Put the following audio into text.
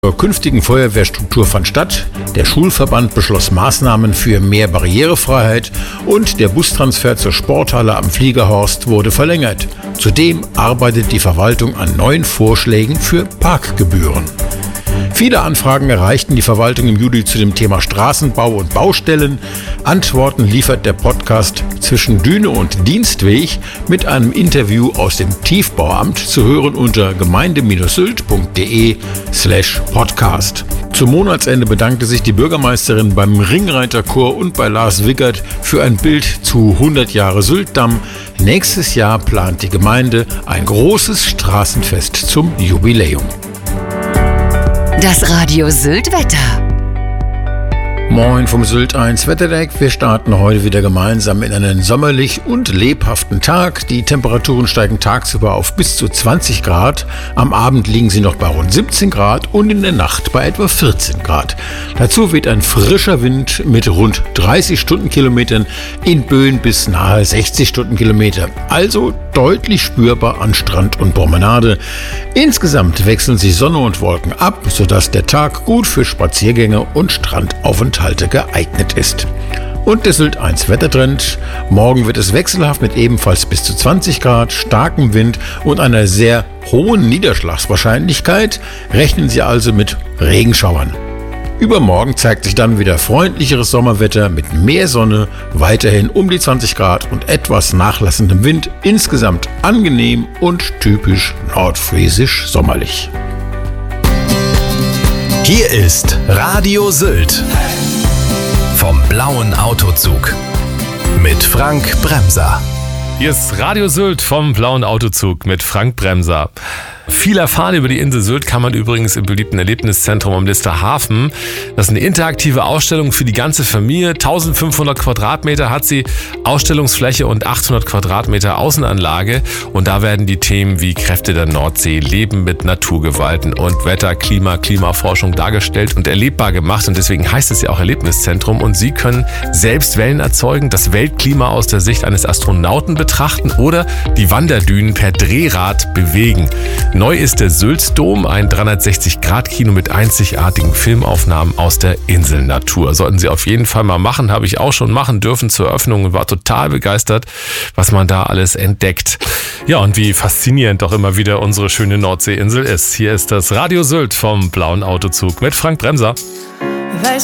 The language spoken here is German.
Zur künftigen Feuerwehrstruktur fand statt, der Schulverband beschloss Maßnahmen für mehr Barrierefreiheit und der Bustransfer zur Sporthalle am Fliegerhorst wurde verlängert. Zudem arbeitet die Verwaltung an neuen Vorschlägen für Parkgebühren. Viele Anfragen erreichten die Verwaltung im Juli zu dem Thema Straßenbau und Baustellen. Antworten liefert der Podcast Zwischen Düne und Dienstweg mit einem Interview aus dem Tiefbauamt zu hören unter gemeinde-sylt.de/podcast. Zum Monatsende bedankte sich die Bürgermeisterin beim Ringreiterchor und bei Lars Wickert für ein Bild zu 100 Jahre Syltdamm. Nächstes Jahr plant die Gemeinde ein großes Straßenfest zum Jubiläum. Das Radio Sylt Wetter. Moin vom Sylt 1 Wetterdeck. Wir starten heute wieder gemeinsam in einen sommerlich und lebhaften Tag. Die Temperaturen steigen tagsüber auf bis zu 20 Grad. Am Abend liegen sie noch bei rund 17 Grad und in der Nacht bei etwa 14 Grad. Dazu weht ein frischer Wind mit rund 30 Stundenkilometern in Böen bis nahe 60 Stundenkilometer. Also deutlich spürbar an Strand und Promenade. Insgesamt wechseln sich Sonne und Wolken ab, sodass der Tag gut für Spaziergänge und Strandaufenthalte geeignet ist. Und der Sylt 1 Wettertrend. Morgen wird es wechselhaft mit ebenfalls bis zu 20 Grad, starkem Wind und einer sehr hohen Niederschlagswahrscheinlichkeit. Rechnen Sie also mit Regenschauern. Übermorgen zeigt sich dann wieder freundlicheres Sommerwetter mit mehr Sonne, weiterhin um die 20 Grad und etwas nachlassendem Wind. Insgesamt angenehm und typisch nordfriesisch sommerlich. Hier ist Radio Sylt vom Blauen Autozug mit Frank Bremser. Hier ist Radio Sylt vom Blauen Autozug mit Frank Bremser. Viel erfahren über die Insel Sylt kann man übrigens im beliebten Erlebniszentrum am Lister Hafen. Das ist eine interaktive Ausstellung für die ganze Familie. 1500 Quadratmeter hat sie, Ausstellungsfläche und 800 Quadratmeter Außenanlage. Und da werden die Themen wie Kräfte der Nordsee, Leben mit Naturgewalten und Wetter, Klimaforschung dargestellt und erlebbar gemacht. Und deswegen heißt es ja auch Erlebniszentrum. Und Sie können selbst Wellen erzeugen, das Weltklima aus der Sicht eines Astronauten betrachten oder die Wanderdünen per Drehrad bewegen. Neu ist der Syltdom, ein 360-Grad-Kino mit einzigartigen Filmaufnahmen aus der Inselnatur. Sollten Sie auf jeden Fall mal machen, habe ich auch schon machen dürfen zur Eröffnung und war total begeistert, was man da alles entdeckt. Ja, und wie faszinierend doch immer wieder unsere schöne Nordseeinsel ist. Hier ist das Radio Sylt vom Blauen Autozug mit Frank Bremser.